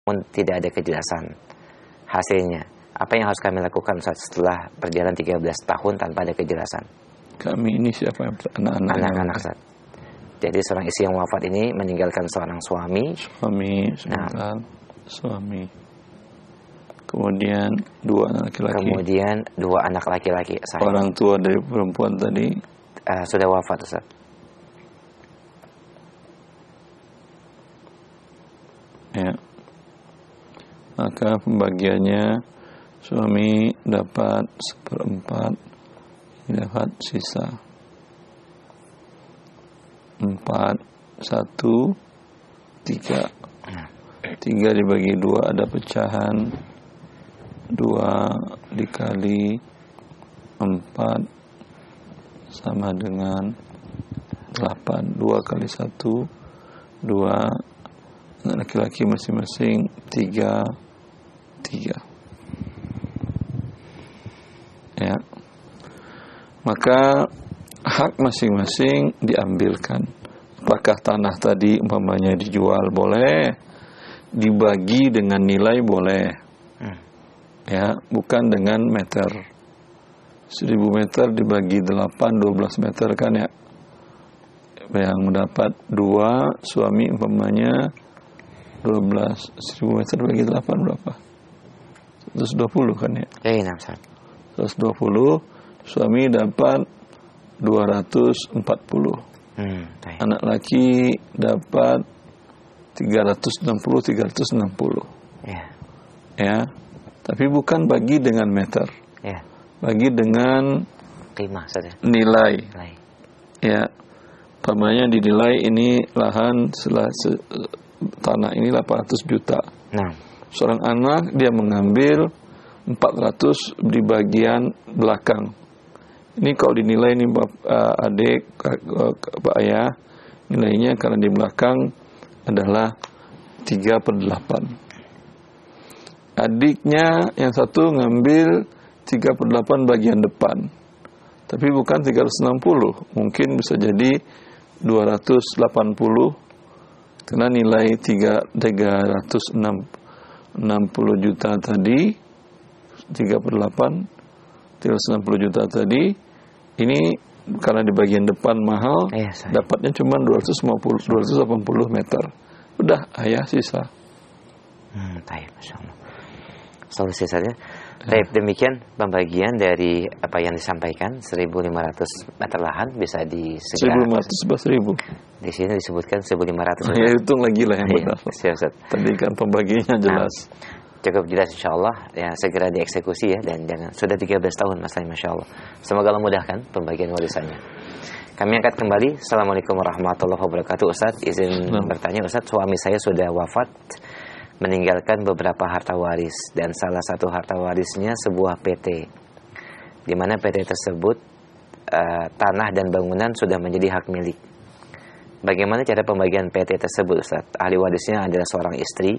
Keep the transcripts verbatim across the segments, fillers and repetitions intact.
namun tidak ada kejelasan hasilnya. Apa yang harus kami lakukan Ustaz setelah berjalan tiga belas tahun tanpa ada kejelasan? Kami ini siapa? Anak-anak. Anak-anak Ustaz. Jadi seorang istri yang wafat ini meninggalkan seorang suami. Suami, sebentar. Nah. Suami. Kemudian dua anak laki-laki. Kemudian dua anak laki-laki. Saya. Orang tua dari perempuan tadi uh, sudah wafat Ustaz. Ya. Maka pembagiannya suami dapat seperempat, dapat sisa empat, satu, tiga. Tiga dibagi dua ada pecahan, dua dikali empat sama dengan delapan. Dua kali satu, dua. Laki-laki masing-masing tiga, tiga. Ya. Maka hak masing-masing diambilkan. Apakah tanah tadi umpamanya dijual boleh, dibagi dengan nilai boleh, hmm. ya, bukan dengan meter. Seribu meter dibagi delapan, dua belas meter kan ya. Yang mendapat dua suami umpamanya dua belas, seribu meter bagi delapan berapa? seratus dua puluh kan ya? Eh, nah, seratus dua puluh, suami dapat dua ratus empat puluh. Hmm, anak laki dapat tiga ratus enam puluh, tiga ratus enam puluh. Ya. Ya. Tapi bukan bagi dengan meter. Ya. Bagi dengan Qimah saja. Nilai. Nilai. Ya. Pamannya dinilai ini lahan setelah se, tanah ini delapan ratus juta. Nah. Seorang anak dia mengambil empat ratus di bagian belakang. Ini kalau dinilai ini uh, adik, uh, Pak Ayah, nilainya karena di belakang adalah tiga per delapan. Adiknya yang satu ngambil tiga per delapan bagian depan. Tapi bukan tiga ratus enam puluh, mungkin bisa jadi dua ratus delapan puluh, karena nilai tiga ratus enam puluh juta tadi, tiga per delapan, tiga ratus enam puluh juta tadi, ini karena di bagian depan mahal, ya, dapatnya cuma dua ratus lima puluh, dua ratus delapan puluh meter. Udah, ayah sisa. Hmm, baik, Masya Allah. Solusi saja. Baik, demikian pembagian dari apa yang disampaikan. Seribu lima ratus meter lahan bisa disegera. Seribu lima ratus sebelas ribu. Di sini disebutkan seribu lima ratus. Oh, ya, hitung lagi lah yang benar. Ya, tadi kan pembagiannya jelas. Nah, cukup jelas insya Allah. Ya, segera dieksekusi ya. Dan jangan, sudah tiga belas tahun masalahnya, Masya Allah. Semoga Allah mudahkan pembagian warisannya. Kami angkat kembali. Assalamualaikum warahmatullahi wabarakatuh. Ustaz, izin nah. bertanya Ustaz, suami saya sudah wafat, meninggalkan beberapa harta waris, dan salah satu harta warisnya sebuah P T, di mana P T tersebut uh, tanah dan bangunan sudah menjadi hak milik. Bagaimana cara pembagian P T tersebut, Ustaz? Ahli warisnya adalah seorang istri,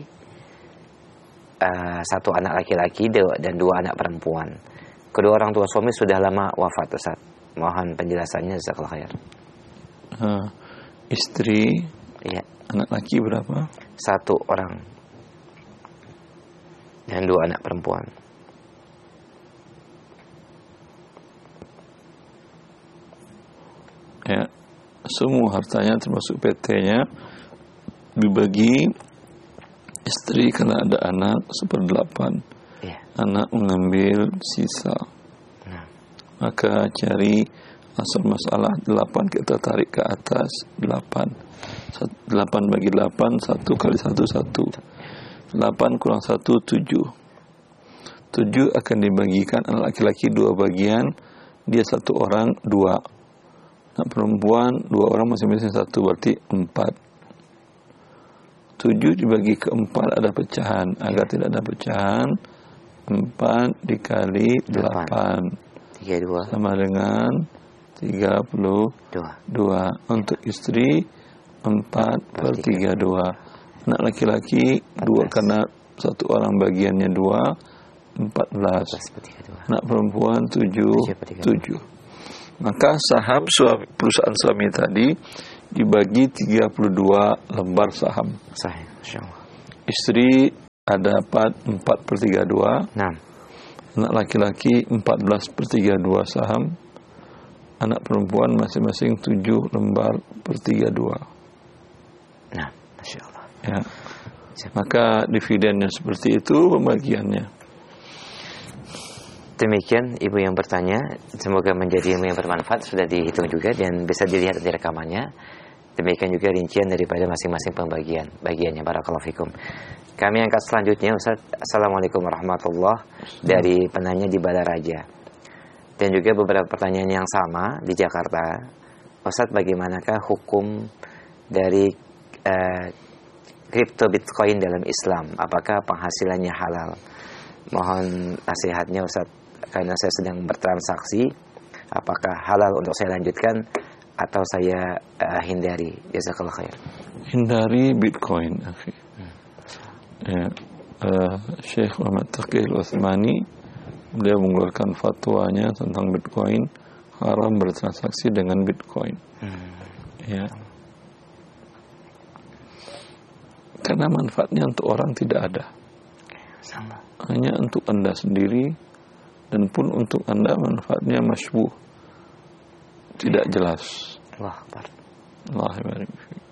uh, satu anak laki-laki dan dua anak perempuan. Kedua orang tua suami sudah lama wafat, Ustaz. Mohon penjelasannya, jazakallahu khair. Uh, istri, ya. Anak laki berapa? Satu orang. Dan dua anak perempuan. Ya, semua hartanya termasuk P T-nya dibagi istri karena ada anak seperdelapan. Ya. Anak mengambil sisa. Nah. Maka cari asal masalah delapan, kita tarik ke atas delapan. Delapan bagi delapan, satu kali satu satu. delapan kurang satu, tujuh. tujuh akan dibagikan anak laki-laki dua bagian, dia satu orang, dua. Anak perempuan, dua orang masing-masing satu, berarti empat. tujuh dibagi ke empat ada pecahan. Agar tidak ada pecahan, empat dikali delapan. tiga puluh dua. Sama dengan tiga puluh dua. Untuk istri, empat per tiga puluh dua. Anak laki-laki dua karena satu orang bagiannya dua, empat belas. Anak perempuan tujuh, tujuh. Maka saham suami, perusahaan suami tadi dibagi tiga puluh dua lembar saham. Sahih, Masya Allah. Istri dapat empat per tiga puluh dua. Nah. Anak laki-laki empat belas per tiga puluh dua saham. Anak perempuan masing-masing tujuh lembar per tiga puluh dua. Nah, Masya Allah. Ya. Maka dividennya seperti itu pembagiannya. Demikian ibu yang bertanya, semoga menjadi ilmu yang bermanfaat, sudah dihitung juga dan bisa dilihat di rekamannya. Demikian juga rincian daripada masing-masing pembagian bagiannya. Barakallahu fikum. Kami angkat selanjutnya, Ustaz. Assalamualaikum warahmatullahi wabarakatuh, dari penanya di Balaraja. Dan juga beberapa pertanyaan yang sama di Jakarta. Ustaz, bagaimanakah hukum dari uh, kripto Bitcoin dalam Islam? Apakah penghasilannya halal? Mohon nasihatnya, Ustaz, karena saya sedang bertransaksi. Apakah halal untuk saya lanjutkan atau saya uh, hindari? Jazakallah khair. Hindari Bitcoin, akhi. Hmm. Ya, uh, Syekh Muhammad Taqi Al-Utsmani, beliau mengeluarkan fatwanya tentang Bitcoin, haram bertransaksi dengan Bitcoin. Hmm. Ya. Karena manfaatnya untuk orang tidak ada. Sama. Hanya untuk Anda sendiri, dan pun untuk Anda manfaatnya masybuh, tidak jelas. Allah Akbar. Allah Akbar.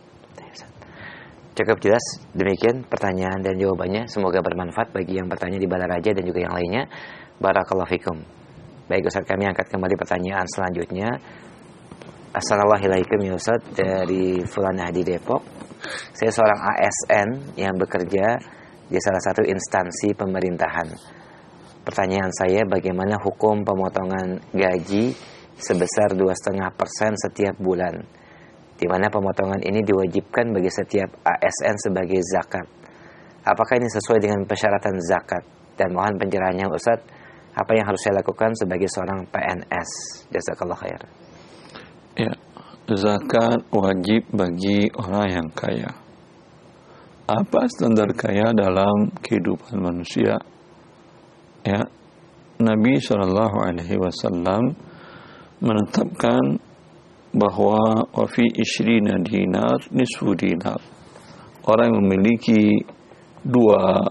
Cukup jelas. Demikian pertanyaan dan jawabannya. Semoga bermanfaat bagi yang bertanya di Balaraja dan juga yang lainnya. Barakallahu fikum. Baik Ustaz, kami angkat kembali pertanyaan selanjutnya. Assalamualaikum ya Ustaz, dari Fulanah di Depok. Saya seorang A S N yang bekerja di salah satu instansi pemerintahan. Pertanyaan saya, bagaimana hukum pemotongan gaji sebesar dua koma lima persen setiap bulan, di mana pemotongan ini diwajibkan bagi setiap A S N sebagai zakat. Apakah ini sesuai dengan persyaratan zakat? Dan mohon pencerahannya Ustaz, apa yang harus saya lakukan sebagai seorang P N S? Jazakallah khair. Ya, zakat wajib bagi orang yang kaya. Apa standar kaya dalam kehidupan manusia? Ya, Nabi shallallahu alaihi wasallam menetapkan bahwa wafi ishrina dinar nisfu dinar. Orang yang memiliki dua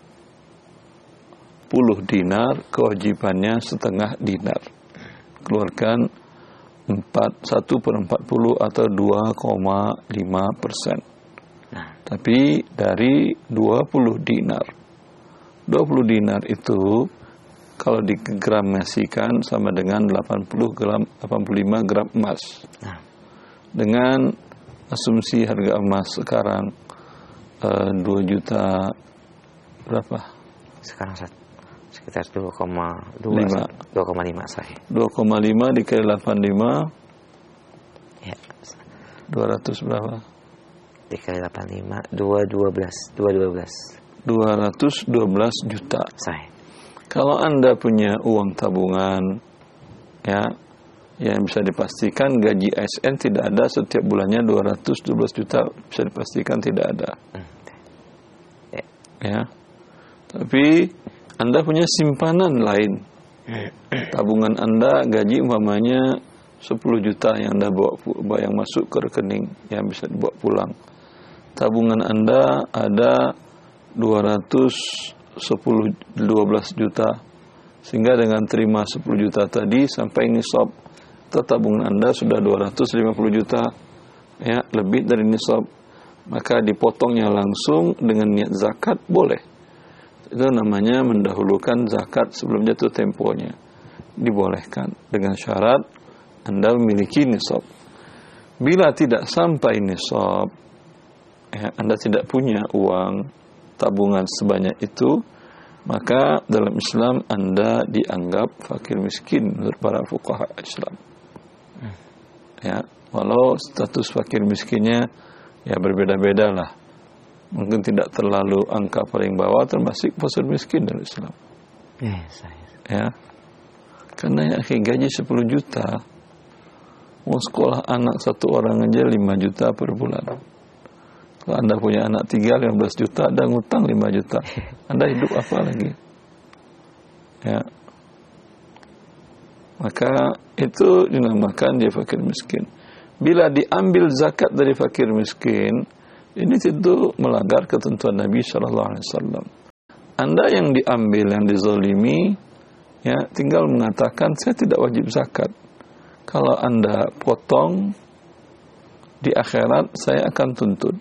puluh dinar, kewajibannya setengah dinar. Keluarkan empat satu per empat puluh atau dua koma lima persen. Tapi dari dua puluh dinar, dua puluh dinar itu kalau digramasikan sama dengan delapan puluh gram, delapan puluh lima gram emas. Nah. Dengan asumsi harga emas sekarang uh, dua juta berapa? Sekarang sekitar dua koma lima. dua koma lima sahih. dua koma lima dikali delapan puluh lima. Ya. dua ratus berapa? Dikali delapan puluh lima, dua ratus dua belas, dua ratus dua belas. dua ratus dua belas juta. Sahih. Kalau Anda punya uang tabungan, ya, yang bisa dipastikan gaji A S N tidak ada setiap bulannya dua ratus dua belas juta, bisa dipastikan tidak ada. Ya. Ya. Tapi Anda punya simpanan lain. Tabungan Anda gaji umpamanya sepuluh juta yang Anda bawa, bawa yang masuk ke rekening yang bisa dibawa pulang. Tabungan Anda ada dua ratus sepuluh dua belas juta, sehingga dengan terima sepuluh juta tadi sampai nisab, tabungan Anda sudah dua ratus lima puluh juta, ya, lebih dari nisab, maka dipotongnya langsung dengan niat zakat boleh. Itu namanya mendahulukan zakat sebelum jatuh temponya, dibolehkan dengan syarat Anda memiliki nisab. Bila tidak sampai nisab, ya, Anda tidak punya uang tabungan sebanyak itu, maka dalam Islam Anda dianggap fakir miskin menurut para fuqaha Islam. Ya, walau status fakir miskinnya ya berbeda-beda lah. Mungkin tidak terlalu angka paling bawah termasuk fakir miskin dalam Islam. Yes, ya. Karena ya gaji sepuluh juta, mau sekolah anak satu orang aja lima juta per bulan. Kalau Anda punya anak tiga, lima belas juta, ada ngutang lima juta. Anda hidup apa lagi? Ya. Maka itu dinamakan dia fakir miskin. Bila diambil zakat dari fakir miskin, ini tentu melanggar ketentuan Nabi shallallahu alaihi wasallam. Anda yang diambil, yang dizolimi, ya tinggal mengatakan saya tidak wajib zakat. Kalau Anda potong di akhirat, saya akan tuntut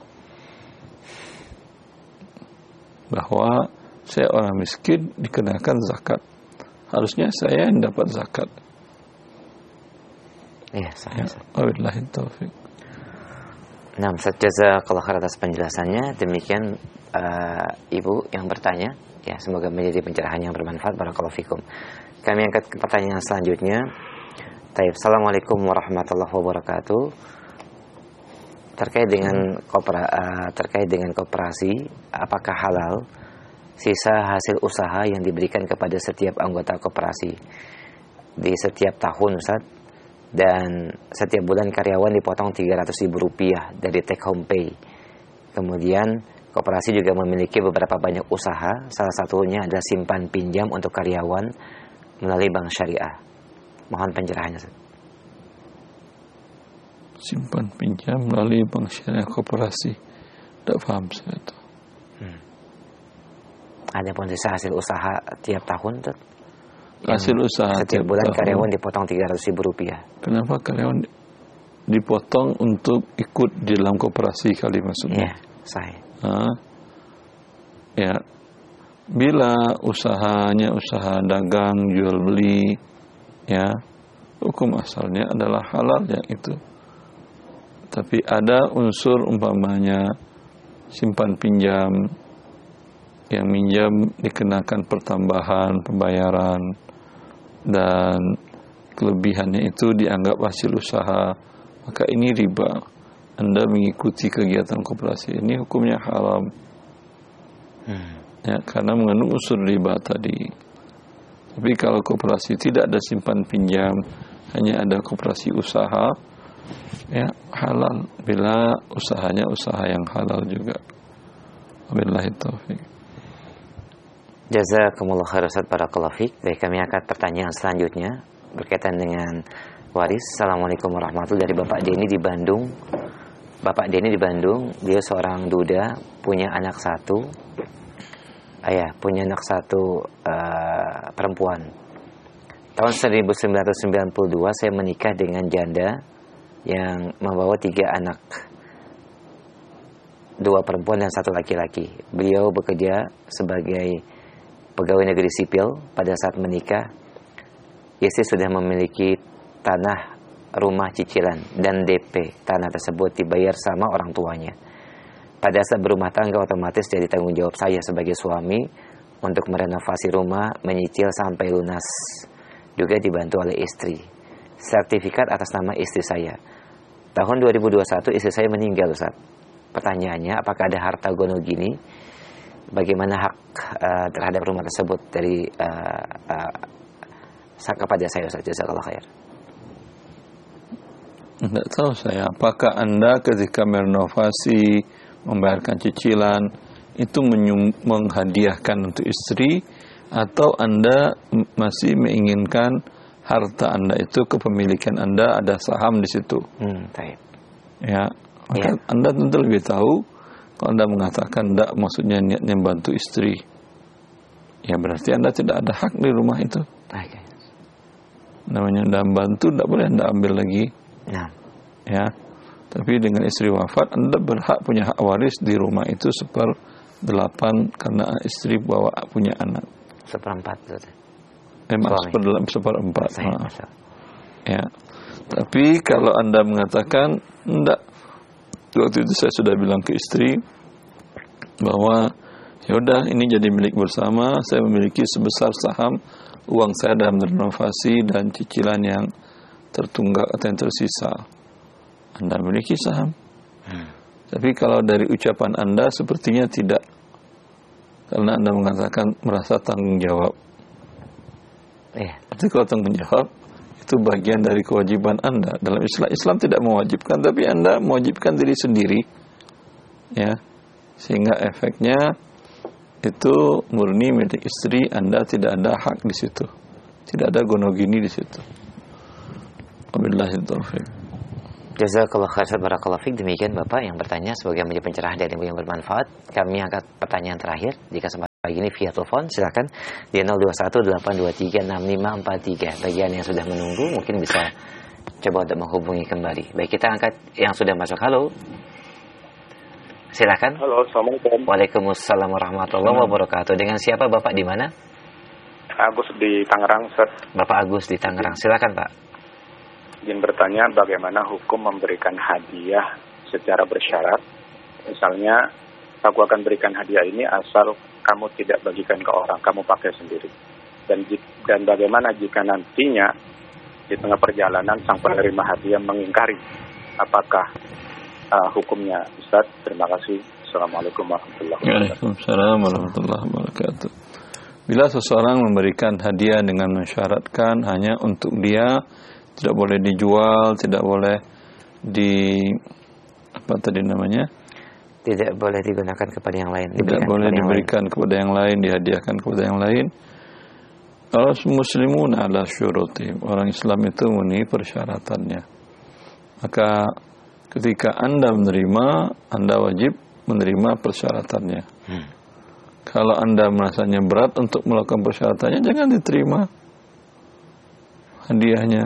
bahwa saya orang miskin dikenakan zakat. Harusnya saya yang dapat zakat. Iya, saya. Wabillahi taufik. Nah, Ustaz, jazakallahu khairan atas penjelasannya. Demikian uh, Ibu yang bertanya, ya semoga menjadi pencerahan yang bermanfaat. Barakallahu fikum. Kami angkat ke pertanyaan selanjutnya. Taib. Assalamualaikum warahmatullahi wabarakatuh. Terkait dengan kopera, uh, terkait dengan koperasi, apakah halal sisa hasil usaha yang diberikan kepada setiap anggota koperasi di setiap tahun, Ustaz? Dan setiap bulan karyawan dipotong tiga ratus ribu rupiah dari take home pay. Kemudian koperasi juga memiliki beberapa banyak usaha, salah satunya adalah simpan pinjam untuk karyawan melalui bank syariah. Mohon pencerahannya, Ustaz. Simpan pinjam melalui bank syariah koperasi. Tidak paham saya itu. Hmm. Ada pun sisa hasil usaha tiap tahun, Ustaz? Hasil usaha setiap bulan tahun, karyawan dipotong tiga ratus ribu rupiah. Kenapa karyawan dipotong untuk ikut di dalam koperasi kali maksudnya? Iya, saya. Nah, ya, bila usahanya usaha dagang, jual beli, ya, hukum asalnya adalah halal yang itu. Tapi ada unsur umpamanya simpan pinjam, yang minjam dikenakan pertambahan pembayaran, dan kelebihannya itu dianggap hasil usaha, maka ini riba. Anda mengikuti kegiatan koperasi ini hukumnya haram, hmm. ya, karena mengandung unsur riba tadi. Tapi kalau koperasi tidak ada simpan pinjam, hanya ada koperasi usaha, ya halal bila usahanya usaha yang halal juga. Wabillahi taufik. Jazakumullah khair, Ustaz, barakallahu fiik. Baik, kami angkat pertanyaan selanjutnya berkaitan dengan waris. Assalamualaikum warahmatullahi wabarakatuh. Dari Bapak Denny di Bandung. Bapak Denny di Bandung, dia seorang duda, punya anak satu. Ayah, punya anak satu uh, perempuan. Tahun seribu sembilan ratus sembilan puluh dua saya menikah dengan janda yang membawa tiga anak, dua perempuan dan satu laki-laki. Beliau bekerja sebagai pegawai negeri sipil. Pada saat menikah, istri sudah memiliki tanah rumah cicilan dan D P tanah tersebut dibayar sama orang tuanya. Pada saat berumah tangga, otomatis jadi tanggung jawab saya sebagai suami untuk merenovasi rumah, menyicil sampai lunas, juga dibantu oleh istri. Sertifikat atas nama istri saya. Tahun dua ribu dua puluh satu istri saya meninggal, Ustaz. Pertanyaannya, apakah ada harta gono gini? Bagaimana hak uh, terhadap rumah tersebut dari uh, uh, kepada saya, Ustaz? Jazakallahu khair. Tidak tahu saya, apakah Anda ketika merenovasi, membayarkan cicilan, itu menyum, menghadiahkan untuk istri, atau Anda masih menginginkan harta Anda itu, kepemilikan Anda, ada saham di situ? Hmm, baik. Ya, maka ya. Anda tentu lebih tahu. Kalau Anda mengatakan tidak, maksudnya niatnya membantu istri, ya berarti Anda tidak ada hak di rumah itu. Okay. Namanya Anda membantu, tidak boleh Anda ambil lagi. Nah. Ya, tapi dengan istri wafat, Anda berhak punya hak waris di rumah itu seper delapan karena istri bawa punya anak. Seperempat. Eh, maaf, seper, seperempat. Nah. Ya, tapi kalau Anda mengatakan tidak, waktu itu saya sudah bilang ke istri bahwa ya udah ini jadi milik bersama, saya memiliki sebesar saham uang saya dalam renovasi dan cicilan yang tertunggak atau yang tersisa. Anda memiliki saham. Hmm. Tapi kalau dari ucapan Anda sepertinya tidak, karena Anda mengatakan merasa tanggung jawab. Yeah. Tapi kalau tanggung jawab itu bagian dari kewajiban Anda. Dalam Islam, Islam tidak mewajibkan, tapi Anda mewajibkan diri sendiri, ya, sehingga efeknya itu murni milik istri. Anda tidak ada hak di situ, tidak ada gonogini di situ. Wabillahi taufiq. Jazakallahu khairan, barakallahu fiik. Demikian Bapak yang bertanya, semoga menjadi pencerahan dan ilmu yang bermanfaat. Kami angkat pertanyaan terakhir jika sempat. Pagi ini via telepon, silakan di nol dua satu delapan dua tiga enam lima empat tiga. Bagi Anda yang sudah menunggu, mungkin bisa coba untuk menghubungi kembali. Baik, kita angkat yang sudah masuk. Halo. Silakan. Halo, Assalamualaikum. Waalaikumsalam warahmatullahi wabarakatuh. Dengan siapa Bapak di mana? Agus di Tangerang, Ustaz. Bapak Agus di Tangerang. Silakan, Pak. Ingin bertanya bagaimana hukum memberikan hadiah secara bersyarat. Misalnya, aku akan berikan hadiah ini asal kamu tidak bagikan ke orang, kamu pakai sendiri. Dan dan bagaimana jika nantinya di tengah perjalanan sang penerima hadiah mengingkari? Apakah uh, hukumnya, Ustaz? Terima kasih. Assalamualaikum warahmatullahi wabarakatuh. Waalaikumsalam warahmatullahi wabarakatuh. Bila seseorang memberikan hadiah dengan mensyaratkan hanya untuk dia, tidak boleh dijual, tidak boleh di apa tadi namanya? Tidak boleh digunakan kepada yang lain. Tidak boleh diberikan kepada yang lain, dihadiahkan kepada yang lain. Kalau muslimun ala syuruti, orang Islam itu memenuhi persyaratannya. Maka ketika Anda menerima, Anda wajib menerima persyaratannya. Hmm. Kalau Anda merasanya berat untuk melakukan persyaratannya, jangan diterima hadiahnya.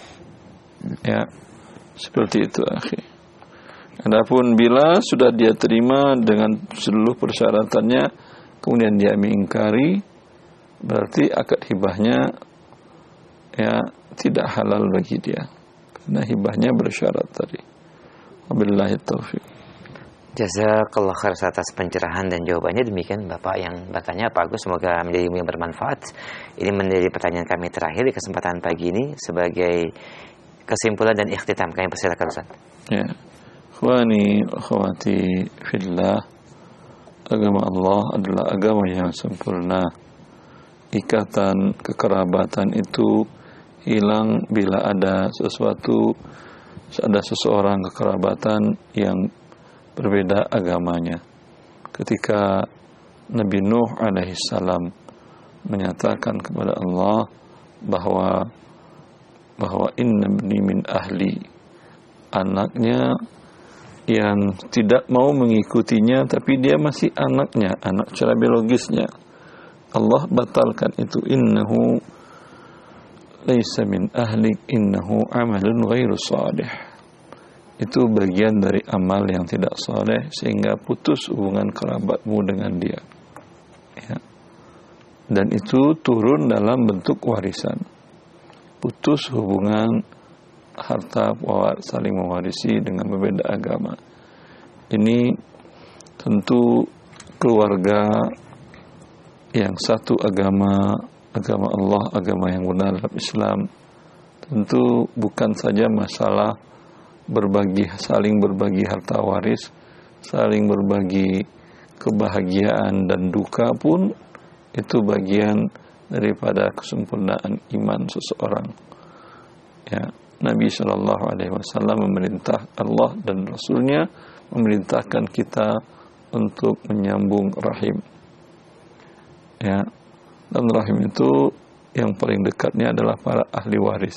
Ya, seperti itu, akhi. Adapun bila sudah dia terima dengan seluruh persyaratannya, kemudian dia mengingkari, berarti akad hibahnya ya tidak halal bagi dia, karena hibahnya bersyarat tadi. Wabillahi taufiq. Jazakallah khair atas pencerahan dan jawabannya. Demikian Bapak yang bertanya, Pak Agus, semoga menjadi ilmu yang bermanfaat. Ini menjadi pertanyaan kami terakhir di kesempatan pagi ini sebagai kesimpulan dan ikhtitam. Kami persilakan, Ustaz. Ya. Ikhwani, akhwati fillah, agama Allah adalah agama yang sempurna. Ikatan kekerabatan itu hilang bila ada sesuatu, ada seseorang kekerabatan yang berbeda agamanya. Ketika Nabi Nuh alaihissalam menyatakan kepada Allah bahwa bahwa inna ibni min ahli, anaknya yang tidak mau mengikutinya tapi dia masih anaknya, anak secara biologisnya, Allah batalkan itu. Innahu laisa min ahlik innahu amalun ghairu salih. Itu bagian dari amal yang tidak saleh, sehingga putus hubungan kerabatmu dengan dia. Ya. Dan itu turun dalam bentuk warisan. Putus hubungan harta saling mewarisi dengan berbeda agama. Ini tentu keluarga yang satu agama, agama Allah, agama yang benar dalam Islam, tentu bukan saja masalah berbagi, saling berbagi harta waris, saling berbagi kebahagiaan dan duka pun itu bagian daripada kesempurnaan iman seseorang. Ya. Nabi shallallahu alaihi wasallam memerintah, Allah dan Rasulnya memerintahkan kita untuk menyambung rahim. Ya, dan rahim itu yang paling dekatnya adalah para ahli waris.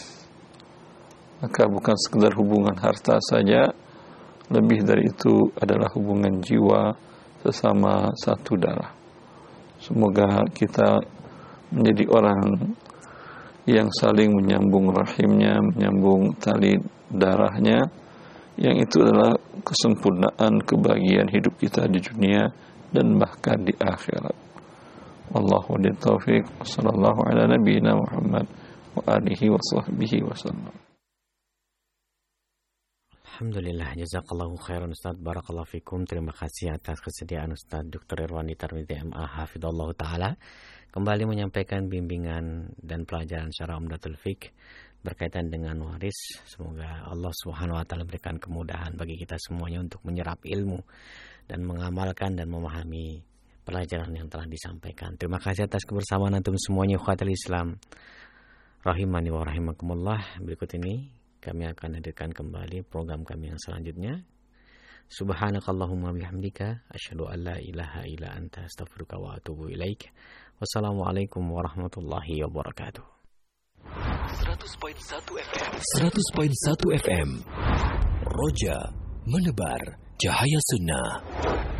Maka bukan sekedar hubungan harta saja, lebih dari itu adalah hubungan jiwa sesama satu darah. Semoga kita menjadi orang yang saling menyambung rahimnya, menyambung tali darahnya, yang itu adalah kesempurnaan kebahagiaan hidup kita di dunia dan bahkan di akhirat. Wallahu a'lam taufiq. Wassallallahu ala nabiyyina Muhammad wa alihi wa sahbihi wasallam. Alhamdulillah, jazakallahu khairan Ustaz, barakallahu fikum. Terima kasih atas kesediaan Ustaz Doktor Irwandi Tarmizi M A hafidhallahu taala kembali menyampaikan bimbingan dan pelajaran secara Umdatul Fiqh berkaitan dengan waris. Semoga Allah Subhanahu wa taala berikan kemudahan bagi kita semuanya untuk menyerap ilmu dan mengamalkan dan memahami pelajaran yang telah disampaikan. Terima kasih atas kebersamaan antum semuanya, ikhwatul Islam rahimani wa rahimakumullah. Berikut ini kami akan hadirkan kembali program kami yang selanjutnya. Subhanakallahumma bihamdika asyhadu an la ilaha illa anta astaghfiruka wa atubu ilaik. Wassalamualaikum warahmatullahi wabarakatuh. seratus koma satu F M seratus koma satu F M Roja menebar cahaya sunnah.